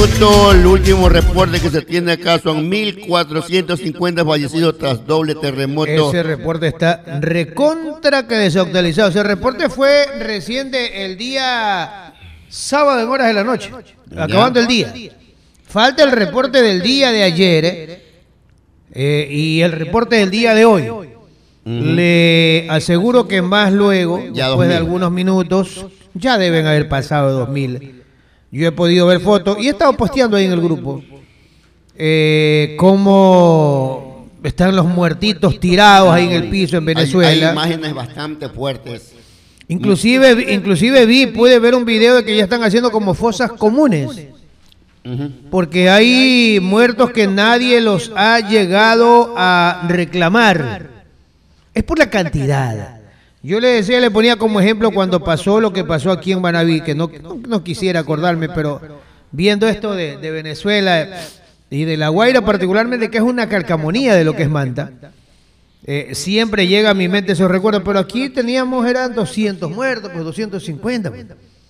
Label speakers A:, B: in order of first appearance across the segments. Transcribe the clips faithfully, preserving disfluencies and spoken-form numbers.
A: El último reporte que se tiene acá son mil cuatrocientos cincuenta fallecidos tras doble terremoto.
B: Ese reporte está recontra que desactualizado. Ese reporte fue reciente el día sábado en horas de la noche, ya, acabando el día. Falta el reporte del día de ayer eh, eh, y el reporte del día de hoy. Uh-huh. Le aseguro que más luego, ya después de algunos minutos, ya deben haber pasado dos mil. Yo he podido ver fotos y he estado posteando ahí en el grupo eh, cómo están los muertitos tirados ahí en el piso en Venezuela.
A: Hay, hay imágenes bastante fuertes.
B: Inclusive, inclusive vi, pude ver un video de que ya están haciendo como fosas comunes. Porque hay muertos que nadie los ha llegado a reclamar. Es por la cantidad. Yo le decía, le ponía como ejemplo cuando pasó lo que pasó aquí en Manaví, que no, no, no quisiera acordarme, pero viendo esto de, de Venezuela y de La Guaira particularmente, que es una calcamonía de lo que es Manta, eh, siempre llega a mi mente esos recuerdos, pero aquí teníamos, eran doscientos muertos, pues doscientos cincuenta. Pues.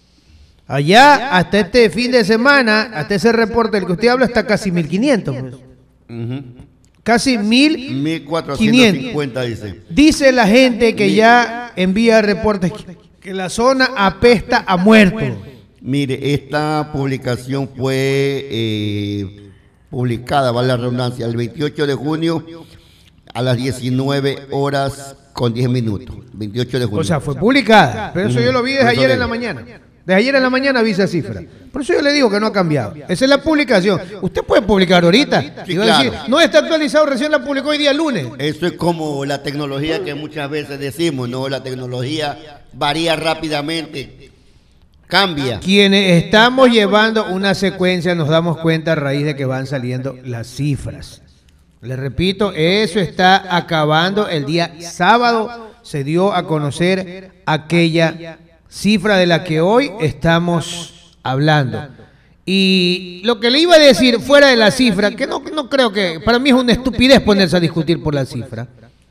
B: Allá, hasta este fin de semana, hasta ese reporte del que usted habla, está casi mil quinientos. Pues. Uh-huh. Casi mil cuatrocientos cincuenta dice. Dice la gente que ya envía reportes que, que la zona apesta a muerto.
A: Mire, esta publicación fue eh, publicada, vale la redundancia, el veintiocho de junio a las diecinueve horas con diez minutos. veintiocho de junio.
B: O sea, fue publicada, pero eso yo lo vi desde ayer en la mañana. Desde ayer en la mañana vi esa cifra. Por eso yo le digo que no ha cambiado. Esa es la publicación. Usted puede publicar ahorita.
A: Sí, claro.
B: Decir, no está actualizado, recién la publicó hoy día lunes.
A: Eso es como la tecnología que muchas veces decimos, ¿no? La tecnología varía rápidamente, cambia.
B: Quienes estamos llevando una secuencia nos damos cuenta a raíz de que van saliendo las cifras. Les repito, eso está acabando el día sábado. Se dio a conocer aquella cifra de la que hoy estamos hablando. Y lo que le iba a decir fuera de la cifra, que no, no creo que, para mí es una estupidez ponerse a discutir por la cifra.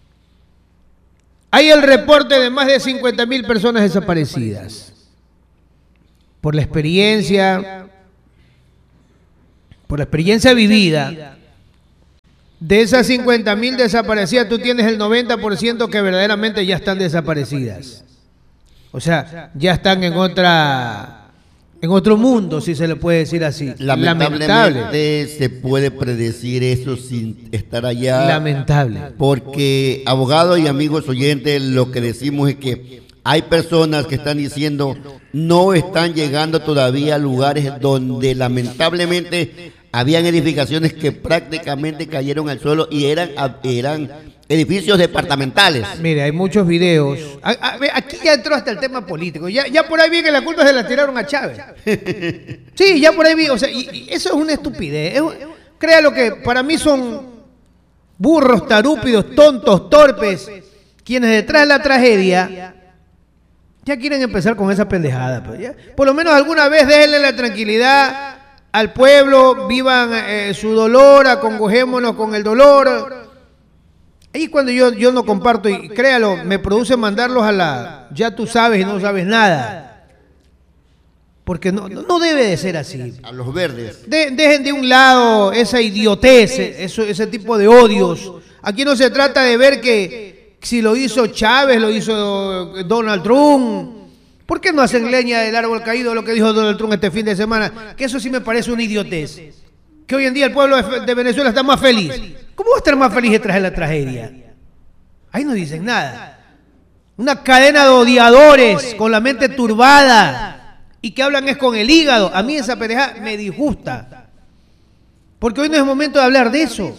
B: Hay el reporte de más de cincuenta mil personas desaparecidas. Por la experiencia, por la experiencia vivida, de esas cincuenta mil desaparecidas, tú tienes el noventa por ciento que verdaderamente ya están desaparecidas. O sea, ya están en otra, en otro mundo, si se le puede decir así.
A: Lamentablemente Lamentable. Se puede predecir eso sin estar allá.
B: Lamentable.
A: Porque, abogados y amigos oyentes, lo que decimos es que hay personas que están diciendo no están llegando todavía a lugares donde lamentablemente habían edificaciones que prácticamente cayeron al suelo y eran, eran edificios departamentales.
B: Mire, hay muchos videos. A, a, aquí ya entró hasta el tema político. Ya, ya por ahí vi que la culpa se la tiraron a Chávez. Sí, ya por ahí vi. O sea, y, y eso es una estupidez. Es, créalo que para mí son burros, tarúpidos, tontos, torpes, quienes detrás de la tragedia ya quieren empezar con esa pendejada. Pues, ¿ya? Por lo menos alguna vez déjenle la tranquilidad al pueblo, vivan eh, su dolor, acongojémonos con el dolor. Ahí cuando yo, yo no comparto, y créalo, me produce mandarlos a la ya tú sabes y no sabes nada. Porque no, no debe de ser así.
A: A los verdes.
B: De, dejen de un lado esa idiotez, eso, ese tipo de odios. Aquí no se trata de ver que si lo hizo Chávez, lo hizo Donald Trump. ¿Por qué no hacen leña del árbol caído lo que dijo Donald Trump este fin de semana? Que eso sí me parece una idiotez. Que hoy en día el pueblo de Venezuela está más feliz. ¿Cómo va a estar más feliz detrás de la tragedia? Ahí no dicen nada. Una cadena de odiadores con la mente turbada y que hablan es con el hígado. A mí esa pendeja me disgusta. Porque hoy no es momento de hablar de eso.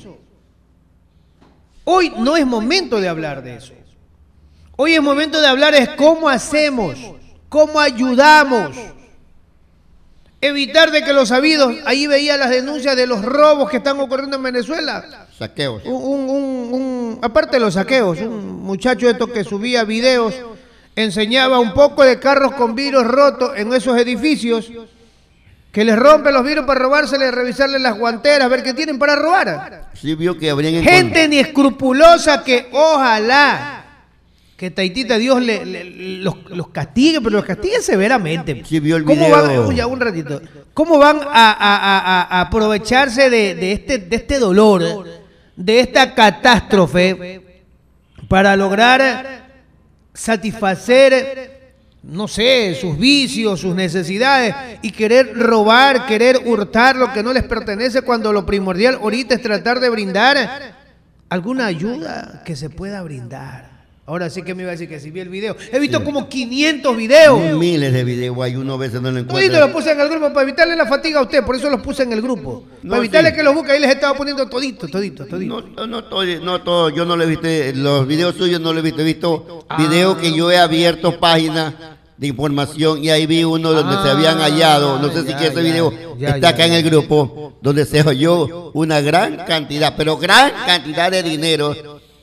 B: Hoy no es momento de hablar de eso. Hoy es momento de hablar es cómo hacemos, cómo ayudamos. Evitar de que los sabidos, ahí veía las denuncias de los robos que están ocurriendo en Venezuela.
A: Saqueos.
B: Un, un, un, un, aparte de los saqueos, un muchacho esto que subía videos, enseñaba un poco de carros con vidrios rotos en esos edificios, que les rompen los vidrios para robárseles, revisarles las guanteras, ver qué tienen para robar.
A: Sí, vio que habrían
B: gente ni escrupulosa que ojalá Que Taitita Dios le, le- los, los castigue, pero los castigue severamente.
A: Sí, vio el
B: ¿Cómo
A: video.
B: van, uy, ya un ratito, ¿cómo van a, a- a- a- a aprovecharse de, de este, de este dolor, de esta catástrofe, para lograr satisfacer, no sé, sus vicios, sus necesidades, y querer robar, querer hurtar lo que no les pertenece, cuando lo primordial ahorita es tratar de brindar alguna ayuda que se pueda brindar? Ahora sí que me iba a decir que si vi el video. He visto como quinientos videos.
A: Miles de videos hay, uno a veces no lo
B: Todito
A: encuentra.
B: los puse en el grupo para evitarle la fatiga a usted, por eso los puse en el grupo.
A: No,
B: Para evitarle
A: sí.
B: que los busque, ahí les estaba poniendo todito, todito, todito.
A: No, no, no, todo, no todo, yo no lo he visto, los videos suyos no los he visto, he visto
B: Ah.
A: videos que yo he abierto páginas de información y ahí vi uno donde
B: Ah,
A: se habían hallado, no sé si
B: ya,
A: que ese
B: ya,
A: video
B: ya,
A: está
B: ya,
A: acá en
B: ya.
A: el grupo, donde se oyó una gran cantidad, pero gran cantidad de dinero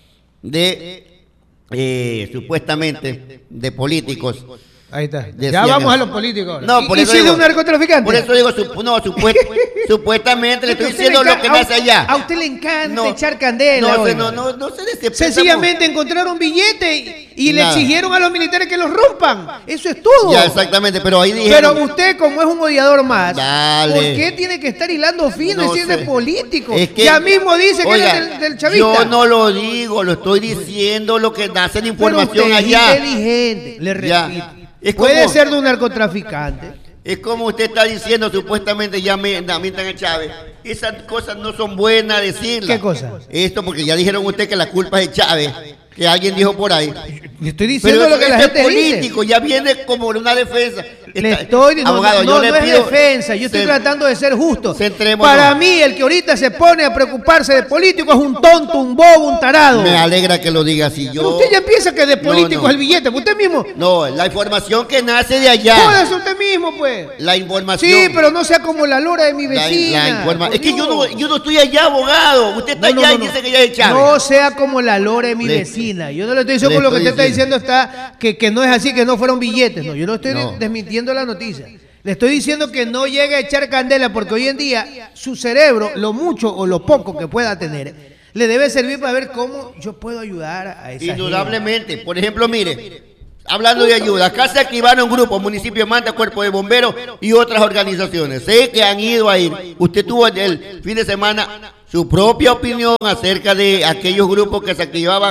A: de eh, supuestamente de políticos.
B: Ahí está.
A: Decían
B: Ya vamos
A: eso.
B: a los políticos ahora.
A: No,
B: ¿Y-
A: por
B: y
A: eso
B: si es de
A: digo-
B: un narcotraficante?
A: Por eso digo, sup- no, supuest- supuestamente le estoy
B: Porque a usted
A: diciendo
B: le
A: lo que
B: enca-
A: nace allá.
B: A usted le encanta
A: No,
B: echar candela.
A: No, se-
B: oiga.
A: no, no, no se decepciona.
B: Sencillamente encontraron billete y, y le
A: Nada.
B: exigieron a los militares que los rompan. Eso es todo.
A: Ya, exactamente, pero ahí dijeron.
B: Pero usted, como es un odiador más,
A: Dale.
B: ¿por qué tiene que estar hilando fino
A: No
B: y si es de
A: sé.
B: político?
A: Es que-
B: Ya mismo dice que
A: Oiga,
B: es del, del chavista.
A: yo no lo digo, lo estoy diciendo lo que nace la
B: Pero usted
A: información
B: es
A: allá.
B: inteligente, le
A: Ya.
B: repito.
A: Es
B: Puede
A: como-
B: ser de un narcotraficante.
A: Es como usted está diciendo, supuestamente ya me mientan a Chávez. Esas cosas no son buenas decirlas.
B: ¿Qué cosa?
A: Esto porque ya dijeron usted que la culpa es de Chávez, que alguien dijo por ahí.
B: Le estoy diciendo
A: Pero
B: lo que la
A: este
B: gente dice.
A: político ya viene como una defensa.
B: Le
A: Está-
B: estoy no,
A: abogado,
B: no,
A: yo
B: no,
A: le
B: no es
A: pido-
B: defensa, yo estoy
A: se-
B: tratando de ser justo.
A: centrémonos.
B: Para mí, el que ahorita se pone a preocuparse de político es un tonto, un bobo, un tarado.
A: Me alegra que lo diga así.
B: Pero
A: Yo,
B: usted ya piensa que de
A: No,
B: político
A: no.
B: es el billete, pues usted mismo.
A: no, la información que nace de allá.
B: Jódase usted mismo, pues.
A: La información.
B: Sí, pero no sea como la lora de mi
A: la,
B: vecina.
A: la informa-
B: por
A: Es que yo no,
B: Dios.
A: yo no estoy allá, abogado. Usted está
B: No, no,
A: allá
B: no,
A: y
B: no.
A: dice que ya es Chávez.
B: No sea como la lora de mi
A: Le-
B: vecina. Yo no le estoy diciendo
A: le
B: con lo que
A: estoy
B: usted está
A: diciendo.
B: diciendo está que, que no es así, que no fueron billetes. No, yo no estoy
A: No.
B: desmintiendo la noticia. Le estoy diciendo que no llegue a echar candela porque hoy en día su cerebro, lo mucho o lo poco que pueda tener, le debe servir para ver cómo yo puedo ayudar a esa gente.
A: Indudablemente. Por ejemplo, mire, hablando de ayuda, acá se activaron grupos, municipio de Manta, Cuerpo de Bomberos y otras organizaciones. Sé que han ido a ir. Usted tuvo el fin de semana su propia opinión acerca de aquellos grupos que se activaban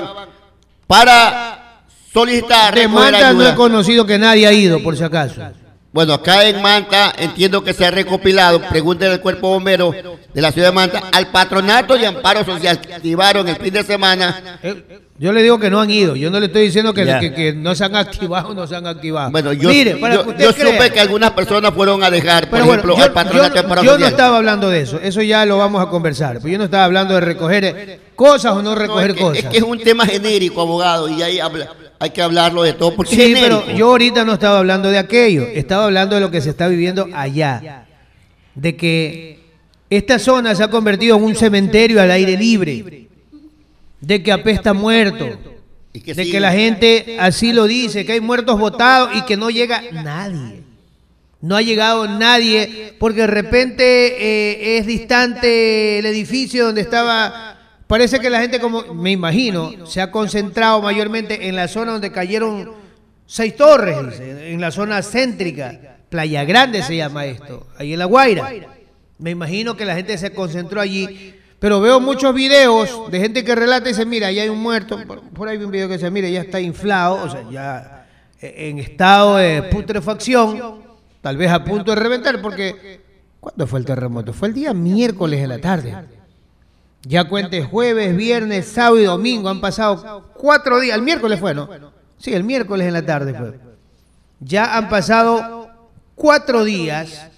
A: para solicitar
B: De
A: recoger
B: Manta no
A: ayuda.
B: he conocido que nadie ha ido, por si acaso.
A: Bueno, acá en Manta entiendo que se ha recopilado, pregúntenle al Cuerpo Bombero de la ciudad de Manta, al Patronato de Amparo Social que activaron el fin de semana.
B: Eh, Yo le digo que no han ido. Yo no le estoy diciendo que,
A: Ya.
B: que- que no se han activado o no se han activado.
A: Bueno, yo,
B: Mire, para
A: yo,
B: que usted
A: yo
B: crea.
A: supe que algunas personas fueron a dejar, por
B: Pero bueno,
A: ejemplo,
B: yo,
A: al Patronato
B: yo-
A: de Amparo
B: yo no
A: Social.
B: estaba hablando de eso. Eso ya lo vamos a conversar. Pero yo no estaba hablando de recoger eh, cosas o no
A: No,
B: recoger
A: es, que,
B: cosas.
A: es que es un tema genérico, abogado, y ahí habla- hay que hablarlo de todo, porque
B: Sí,
A: es genérico.
B: pero yo ahorita no estaba hablando de aquello. Estaba hablando de lo que se está viviendo allá. De que esta zona se ha convertido en un cementerio al aire libre. De que apesta muerto.
A: Y que
B: De
A: sí,
B: que la gente así lo dice, que hay muertos botados y que no llega nadie. No ha llegado nadie porque de repente eh, es distante el edificio donde estaba. Parece que la gente, como me imagino, se ha concentrado mayormente en la zona donde cayeron seis torres, dice, en la zona céntrica. Playa Grande se llama esto, ahí en La Guaira. Me imagino que la gente se concentró allí. Pero veo muchos videos de gente que relata y dice, mira, ya hay un muerto. Por, por ahí hay un video que dice, mira, ya está inflado, o sea, ya en estado de putrefacción, tal vez a punto de reventar, porque ¿cuándo fue el terremoto? Fue el día miércoles en la tarde. Ya cuente jueves, viernes, sábado y domingo, han pasado cuatro días. El miércoles fue, ¿no? Sí, el miércoles en la tarde fue. Ya han pasado cuatro días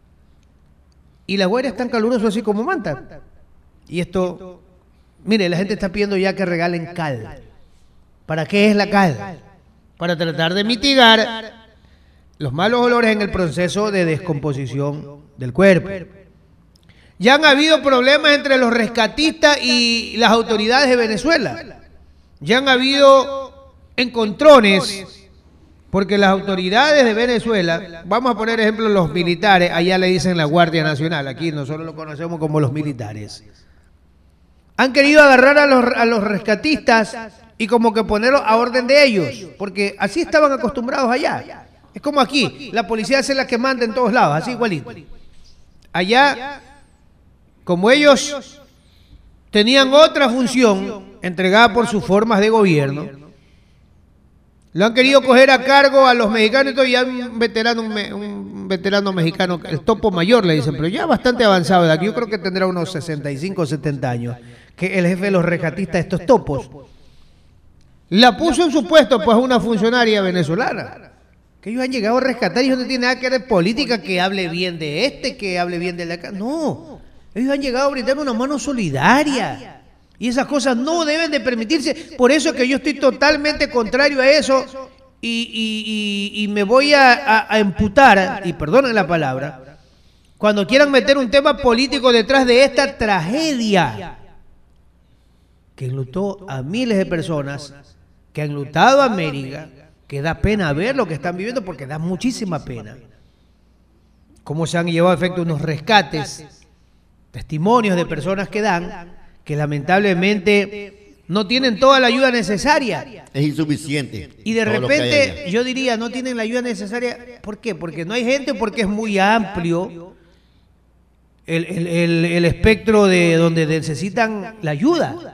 B: y La Guaira es tan caluroso así como Manta. Y esto, mire, la gente está pidiendo ya que regalen cal. ¿Para qué es la cal? Para tratar de mitigar los malos olores en el proceso de descomposición del cuerpo. Ya han habido problemas entre los rescatistas y las autoridades de Venezuela. Ya han habido encontrones, porque las autoridades de Venezuela, vamos a poner ejemplo los militares, allá le dicen la Guardia Nacional, aquí nosotros lo conocemos como los militares. Han querido agarrar a los, a los rescatistas y como que ponerlo a orden de ellos, porque así estaban acostumbrados allá. Es como aquí, la policía es la que manda en todos lados, así igualito. Allá, como ellos tenían otra función entregada por sus formas de gobierno, lo han querido coger a cargo a los mexicanos, y ya un veterano, un veterano mexicano, el Topo Mayor le dicen, pero ya bastante avanzado de edad, yo creo que tendrá unos sesenta y cinco o setenta años, que el jefe de los rescatistas de estos topos, la puso en su puesto pues a una funcionaria venezolana, que ellos han llegado a rescatar y no tiene nada que ver política, que hable bien de este, que hable bien de la acá, no, ellos han llegado a brindar una mano solidaria. Y esas cosas no deben de permitirse. Por eso es que yo estoy totalmente contrario a eso y, y, y, y me voy a, a, a emputar, y perdonen la palabra, cuando quieran meter un tema político detrás de esta tragedia que enlutó a miles de personas, que ha enlutado a América, que da pena ver lo que están viviendo, porque da muchísima pena. Cómo se han llevado a efecto unos rescates, testimonios de personas que dan, que lamentablemente no tienen toda la ayuda necesaria.
A: Es insuficiente.
B: Y de repente, yo diría, no tienen la ayuda necesaria. ¿Por qué? Porque no hay gente, porque es muy amplio el, el, el, el espectro de donde necesitan la ayuda.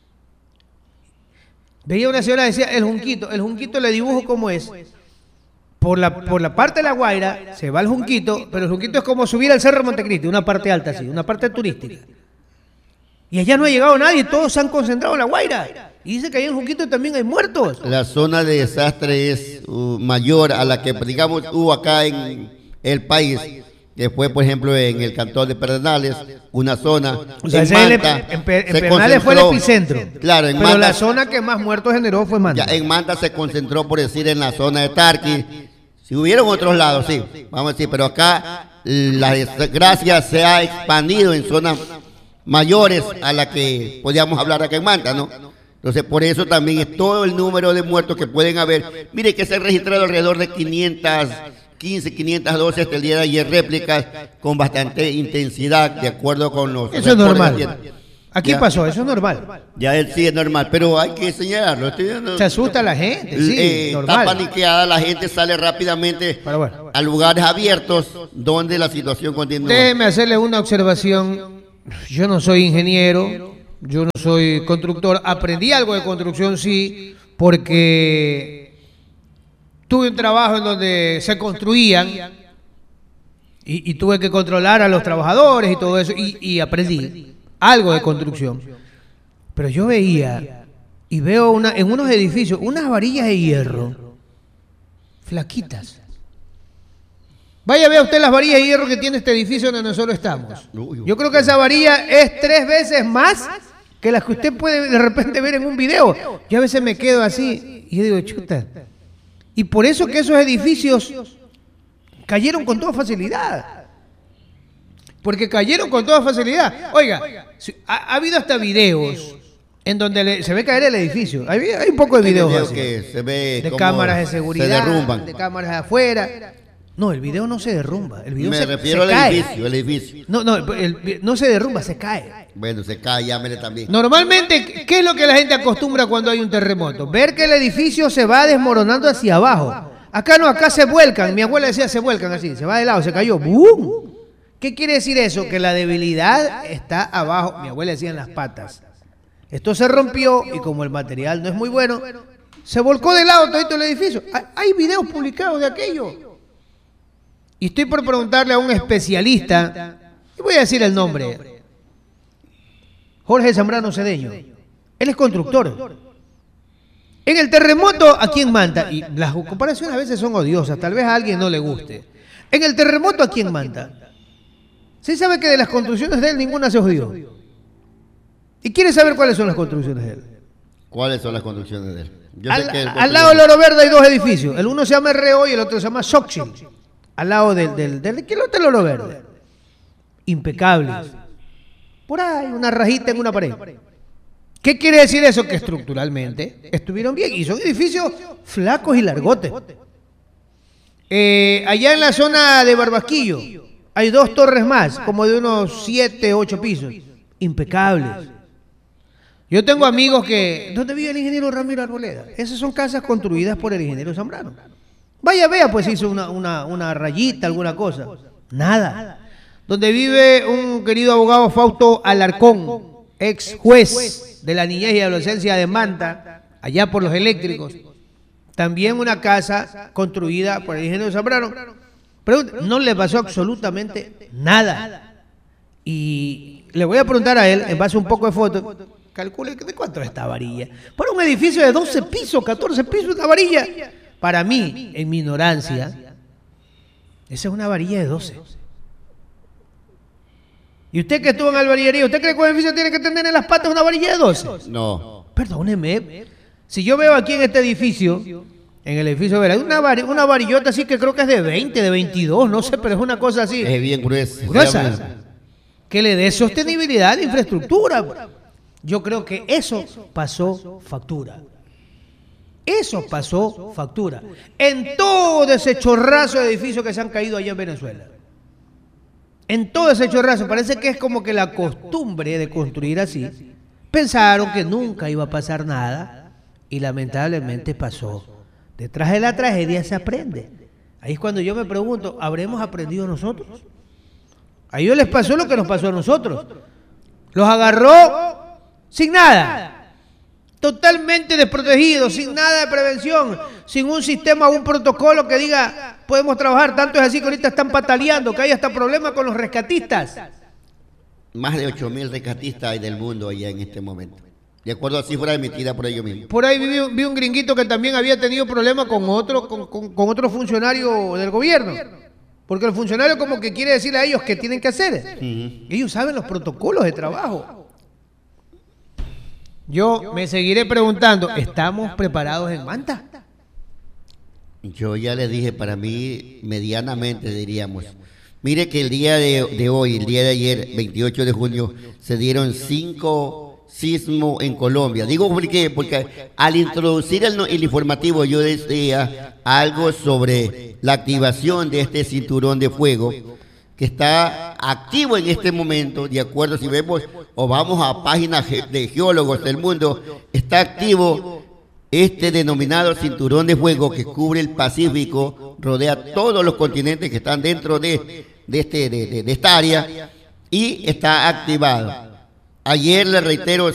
B: Veía una señora que decía, el Junquito, el Junquito le dibujo cómo es. Por la, por la parte de La Guaira se va el Junquito, pero el Junquito es como subir al Cerro de Montecristi, una parte alta así, una parte turística. Y allá no ha llegado nadie, todos se han concentrado en La Guaira. Y dice que allá en Junquito también hay muertos.
A: La zona de desastre es uh, mayor a la que, digamos, hubo acá en el país. Que fue, por ejemplo, en el cantón de Pedernales, una zona.
B: O sea,
A: en
B: Manta,
A: en,
B: en, en Pedernales fue el epicentro.
A: Claro, en
B: pero
A: Manta,
B: la zona que más muertos generó fue Manta.
A: Ya, en Manta se concentró, por decir, en la zona de Tarqui. Si hubieron otros lados, sí, vamos a decir, pero acá la desgracia se ha expandido en zonas mayores a la que podíamos hablar acá en Manta, ¿no? Entonces, por eso también es todo el número de muertos que pueden haber. Mire que se han registrado alrededor de quinientas quince, quinientas doce hasta el día de ayer réplicas con bastante intensidad, de acuerdo con los...
B: Eso es normal. Aquí ya pasó, eso es normal.
A: Ya él sí es normal, pero hay que señalarlo. Estoy viendo,
B: se asusta la gente, sí,
A: eh,
B: normal.
A: Está paniqueada, la gente sale rápidamente bueno. a lugares abiertos donde la situación continúa.
B: Déjeme hacerle una observación. Yo no soy ingeniero, yo no soy constructor. Aprendí algo de construcción, sí, porque tuve un trabajo en donde se construían y, y tuve que controlar a los trabajadores y todo eso, y, y aprendí algo de construcción. Pero yo veía y veo una, en unos edificios unas varillas de hierro flaquitas. Vaya, vea usted las varillas de hierro que tiene este edificio donde nosotros estamos. Yo creo que esa varilla es tres veces más que las que usted puede de repente ver en un video. Yo a veces me quedo así y yo digo, chuta. Y por eso que esos edificios cayeron con toda facilidad. Porque cayeron con toda facilidad. Oiga, ha, ha habido hasta videos en donde le, se ve caer el edificio. Hay, hay un poco de videos
A: video
B: así,
A: que se ve
B: de cámaras de seguridad,
A: se derrumban.
B: de cámaras de afuera. No, el video no se derrumba. El video
A: Me
B: se,
A: refiero
B: se
A: al
B: cae.
A: edificio, el edificio.
B: No, no, el, no se derrumba, se cae.
A: Bueno, se cae, llámele también.
B: Normalmente, ¿qué es lo que la gente acostumbra cuando hay un terremoto? Ver que el edificio se va desmoronando hacia abajo. Acá no, acá se vuelcan. Mi abuela decía se vuelcan así, se va de lado, se cayó. ¡Bum! ¿Qué quiere decir eso? Que la debilidad está abajo. Mi abuela decía en las patas. Esto se rompió y como el material no es muy bueno, se volcó de lado todo el edificio. Hay videos publicados de aquello. Y estoy por preguntarle a un especialista, y voy a decir el nombre, Jorge Zambrano Cedeño. Él es constructor. En el terremoto aquí en Manta, y las comparaciones a veces son odiosas, tal vez a alguien no le guste. En el terremoto aquí en Manta, ¿sí sabe que de las construcciones de él ninguna se jodió? ¿Y quiere saber cuáles son las construcciones de él?
A: ¿Cuáles son las construcciones de él? Yo
B: al,
A: sé que
B: al lado del Oro Verde hay dos edificios. El uno se llama R O y el otro se llama Xochitl. Al lado del, del, del, ¿qué es lo del Oro Verde? Impecables. Por ahí, una rajita en una pared. ¿Qué quiere decir eso? Que estructuralmente estuvieron bien. Y son edificios flacos y largotes. Eh, allá en la zona de Barbasquillo hay dos torres más, como de unos siete, ocho pisos. Impecables. Yo tengo amigos que... ¿Dónde vive el ingeniero Ramiro Arboleda? Esas son casas construidas por el ingeniero Zambrano. Vaya, vea, pues hizo una, una, una rayita, alguna cosa. Nada. Donde vive un querido abogado Fausto Alarcón, ex juez de la niñez y adolescencia de Manta, allá por los eléctricos. También una casa construida por el ingeniero Zambrano. Pero no le pasó absolutamente nada. Y le voy a preguntar a él, en base a un poco de fotos, calcule de cuánto es esta varilla. Para un edificio de doce pisos, catorce pisos, esta varilla. Para mí, en mi ignorancia, esa es una varilla de doce. ¿Y usted que estuvo en albañilería, usted cree que un edificio tiene que tener en las patas una varilla de doce?
A: No.
B: Perdóneme. Si yo veo aquí en este edificio, en el edificio de una, var una varillota así que creo que es de veinte, de veintidós, no sé, pero es una cosa así.
A: Es bien gruesa.
B: Gruesa. Que le dé sostenibilidad a la infraestructura. Yo creo que eso pasó factura. Eso pasó factura. En todo ese chorrazo de edificios que se han caído allá en Venezuela. En todo ese chorrazo. Parece que es como que la costumbre de construir así. Pensaron que nunca iba a pasar nada y lamentablemente pasó. Detrás de la tragedia se aprende. Ahí es cuando yo me pregunto, ¿habremos aprendido nosotros? A ellos les pasó lo que nos pasó a nosotros. Los agarró sin nada, totalmente desprotegidos, sin nada de prevención, sin un sistema o un protocolo que diga, podemos trabajar. Tanto es así que ahorita están pataleando, que hay hasta problemas con los rescatistas.
A: Más de ocho mil rescatistas hay del mundo allá en este momento, de acuerdo a cifras emitidas por ellos mismos.
B: Por ahí vi, vi un gringuito que también había tenido problemas con otro, con, con, con otro funcionario del gobierno. Porque el funcionario como que quiere decirle a ellos qué tienen que hacer. Uh-huh. Ellos saben los protocolos de trabajo. Yo me seguiré preguntando, ¿estamos preparados en Manta?
A: Yo ya les dije, para mí, medianamente diríamos. Mire que el día de, de hoy, el día de ayer, veintiocho de junio, se dieron cinco sismos en Colombia. Digo porque, porque al introducir el, el informativo yo decía algo sobre la activación de este cinturón de fuego que está activo en este momento, de acuerdo, si vemos o vamos a páginas de geólogos del mundo, está activo este denominado cinturón de fuego que cubre el Pacífico, rodea todos los continentes que están dentro de, de, este, de, de, de esta área y está activado. Ayer, le reitero,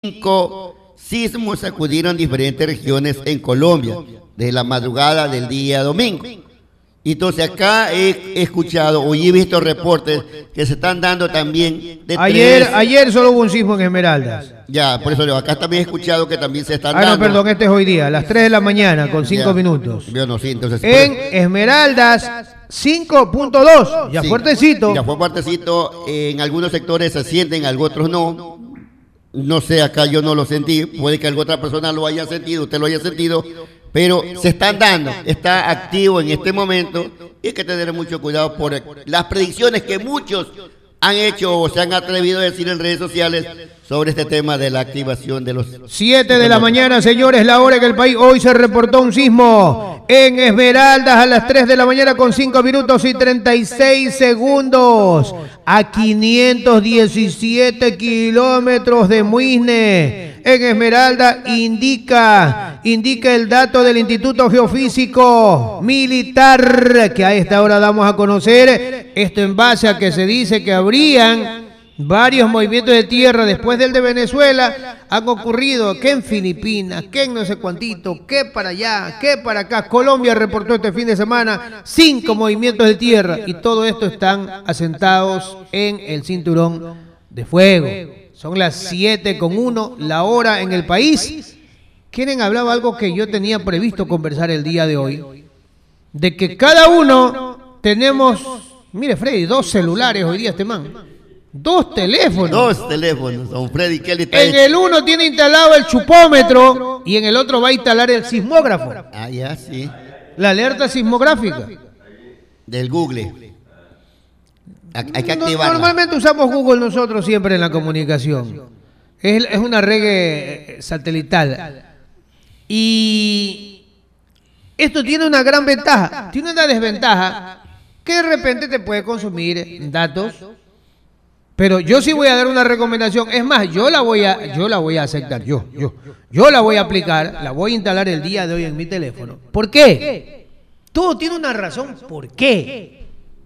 A: cinco sismos sacudieron diferentes regiones en Colombia, desde la madrugada del día domingo. Entonces acá he escuchado o he visto reportes que se están dando también de
B: ayer,
A: tres...
B: ayer solo hubo un sismo en Esmeraldas.
A: Ya, por eso digo, acá también he escuchado que también se están
B: ah,
A: dando...
B: Ah, no, perdón, este es hoy día, a las tres de la mañana con cinco minutos.
A: Yo no, sí, entonces...
B: En Esmeraldas, cinco punto dos, ya sí, fuertecito.
A: Ya fue fuertecito, en algunos sectores se sienten, en otros no. No sé, acá yo no lo sentí, puede que alguna otra persona lo haya sentido, usted lo haya sentido, pero se están dando, está activo en este momento y hay que tener mucho cuidado por las predicciones que muchos han hecho o se han atrevido a decir en redes sociales sobre este tema de la activación de los...
B: siete de la mañana, señores, la hora que el país hoy se reportó un sismo en Esmeraldas a las tres de la mañana con cinco minutos y treinta y seis segundos a quinientos diecisiete kilómetros de Muisne. En Esmeralda indica, indica el dato del Instituto Geofísico Militar que a esta hora damos a conocer. Esto en base a que se dice que habrían varios movimientos de tierra después del de Venezuela. Han ocurrido que en Filipinas, que en no sé cuantito, que para allá, que para acá. Colombia reportó este fin de semana cinco movimientos de tierra y todo esto están asentados en el cinturón de fuego. Son las siete con uno, la hora en el país. Quieren hablar algo que yo tenía previsto conversar el día de hoy, de que cada uno tenemos, mire Freddy, dos celulares hoy día este man. Dos teléfonos.
A: Dos teléfonos, don Freddy Kelly.
B: En el uno tiene instalado el chupómetro y en el otro va a instalar el sismógrafo.
A: Ah, ya, sí.
B: La alerta sismográfica.
A: Del Google. Hay que activarla.
B: Normalmente usamos Google nosotros siempre en la comunicación. Es, es una red satelital. Y esto tiene una gran ventaja. Tiene una desventaja que de repente te puede consumir datos Pero yo sí voy a dar una recomendación. Es más, yo la voy a, yo la voy a aceptar. Yo, yo, yo la voy a aplicar, la voy a instalar el día de hoy en mi teléfono. ¿Por qué? Todo tiene una razón. ¿Por qué?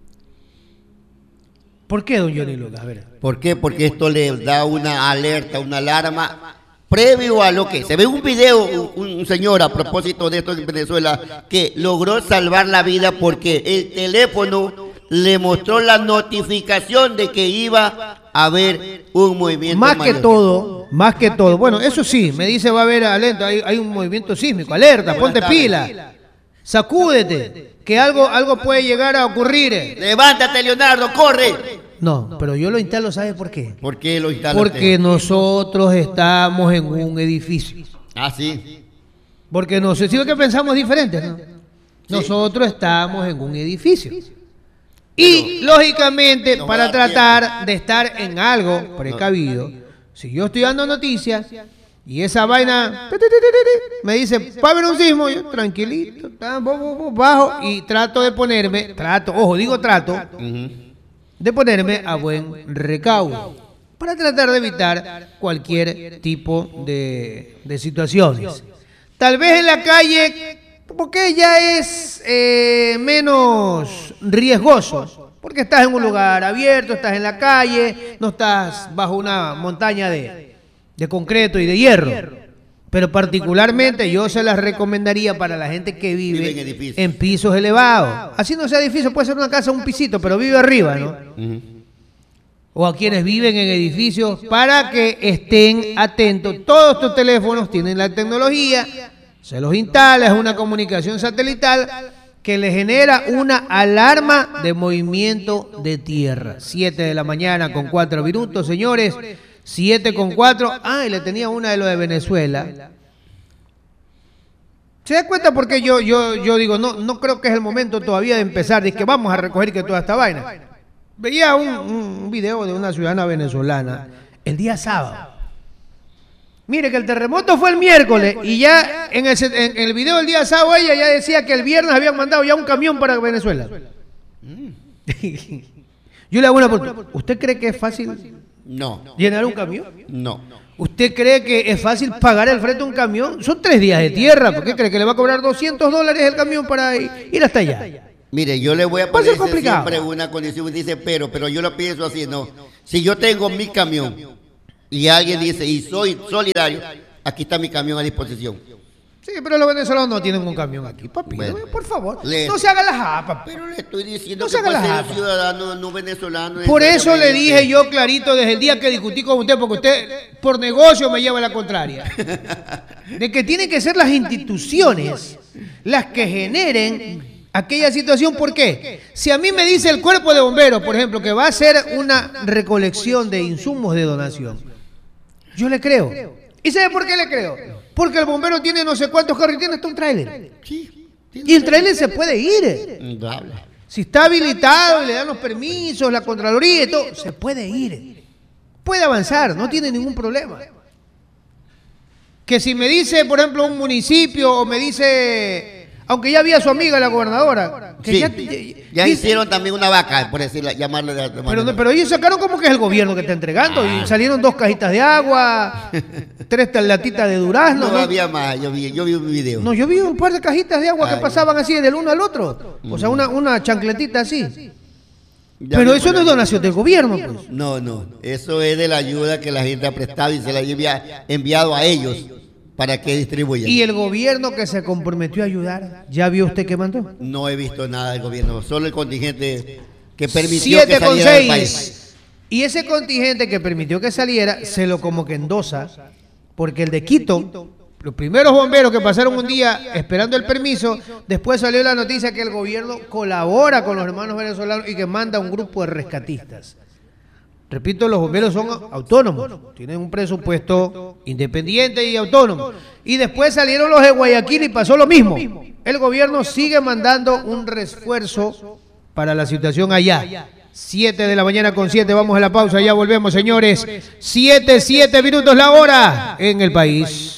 B: ¿Por qué, don Johnny Lucas? A ver.
A: ¿Por qué? Porque esto le da una alerta, una alarma previo a lo que se ve un video, un, un señor a propósito de esto en Venezuela que logró salvar la vida porque el teléfono le mostró la notificación de que iba a haber un movimiento
B: más
A: mayor.
B: que todo, más que todo, bueno, eso sí, me dice va a haber alerta, hay, hay un movimiento sísmico, alerta, ponte pila, sacúdete, que algo, algo puede llegar a ocurrir.
A: Levántate, Leonardo, corre.
B: No, pero yo lo instalo, ¿sabe por qué?
A: ¿Por qué lo instalas?
B: Porque nosotros estamos en un edificio.
A: Ah, sí.
B: Porque no sé si es que pensamos diferente, ¿no?
A: Sí.
B: Nosotros estamos en un edificio. Y, lógicamente,
A: no
B: para
A: va a dar
B: tratar
A: tiempo.
B: de estar en algo precavido, si yo estoy dando noticias y esa vaina me dice, va a haber un sismo, yo tranquilito, bajo y trato de ponerme, trato, ojo, digo trato,
A: Uh-huh.
B: de ponerme a buen recaudo para tratar de evitar cualquier tipo de, de situaciones. Tal vez en la calle, porque ya es eh, menos riesgoso, porque estás en un lugar abierto, estás en la calle, no estás bajo una montaña de, de concreto y de hierro. Pero particularmente yo se las recomendaría para la gente que vive,
A: Vive en edificios.
B: en pisos elevados. Así no sea edificio, puede ser una casa, un pisito, pero vive arriba, ¿no?
A: Uh-huh.
B: O a quienes viven en edificios, para que estén atentos. Todos estos teléfonos tienen la tecnología, se los instala, es una comunicación satelital que le genera una alarma de movimiento de tierra. siete de la mañana con cuatro minutos, señores. siete con cuatro. Ah, y le tenía una de lo de Venezuela. ¿Se da cuenta por qué yo, yo, yo digo, no, no creo que es el momento todavía de empezar, de que vamos a recoger que toda esta vaina? Veía un, un video de una ciudadana venezolana el día sábado. Mire que el terremoto fue el miércoles y ya en el, en el video del día sábado ella ya decía que el viernes habían mandado ya un camión para Venezuela. Yo le hago una pregunta. ¿Usted cree que es fácil
A: No.
B: llenar un camión?
A: No.
B: ¿Usted cree que es fácil pagar el frete de un camión? Son tres días de tierra. ¿Por qué cree que le va a cobrar doscientos dólares el camión para ir hasta allá?
A: Mire, yo le voy a
B: Va a ser
A: poner
B: complicado.
A: siempre una condición. Dice, pero, pero yo lo pienso así, no. Si yo tengo mi camión y alguien dice, y soy solidario, aquí está mi camión a disposición.
B: Sí, pero los venezolanos no tienen un camión aquí, papi.
A: Bueno.
B: Por favor,
A: Le-
B: no se haga la japa.
A: Pero le estoy diciendo
B: No se
A: que
B: haga
A: para
B: la
A: ser
B: japa.
A: ciudadano no venezolano.
B: Por eso le
A: necesariamente-
B: dije yo clarito desde el día que discutí con usted, porque usted por negocio me lleva a la contraria, de que tienen que ser las instituciones las que generen aquella situación. ¿Por qué? Si a mí me dice el cuerpo de bomberos, por ejemplo, que va a hacer una recolección de insumos de donación, yo le creo. ¿Y sabe por qué le creo? Porque el bombero tiene no sé cuántos carros y tiene hasta un tráiler.
A: Sí,
B: Y el tráiler se puede ir.
A: indudable.
B: Si está habilitado y le dan los permisos, la Contraloría y todo, se puede ir. Puede avanzar, no tiene ningún problema. Que si me dice, por ejemplo, un municipio o me dice, aunque ya había su amiga la gobernadora, que
A: Sí,
B: ya,
A: ya,
B: ya-
A: hicieron también una vaca, por decirla, llamarle de, de
B: pero,
A: manera-
B: no- pero ellos sacaron como que es el gobierno que está entregando
A: Ah.
B: y salieron dos cajitas de agua, tres latitas de durazno.
A: No,
B: ¿no?
A: había más, yo vi, yo vi un video.
B: No, yo vi un par de cajitas de agua que
A: Ay.
B: pasaban así del uno al otro. O sea, una, una chancletita así.
A: Ya
B: Pero
A: vi
B: eso
A: por
B: no es
A: ahí.
B: donación del gobierno, pues.
A: No, no, eso es de la ayuda que la gente ha prestado y se la ha enviado a ellos para que distribuyan.
B: Y el gobierno que se comprometió a ayudar, ¿ya vio usted qué mandó?
A: No he visto nada del gobierno, solo el contingente que permitió
B: siete
A: que
B: con
A: saliera del
B: seis.
A: país.
B: Y ese contingente que permitió que saliera, se lo como que endosa, porque el de Quito, los primeros bomberos que pasaron un día esperando el permiso, después salió la noticia que el gobierno colabora con los hermanos venezolanos y que manda un grupo de rescatistas. Repito, los bomberos son autónomos, tienen un presupuesto independiente y autónomo. Y después salieron los de Guayaquil y pasó lo mismo. El gobierno sigue mandando un refuerzo para la situación allá. siete de la mañana con siete, vamos a la pausa, ya volvemos, señores. siete, siete minutos la hora en el país.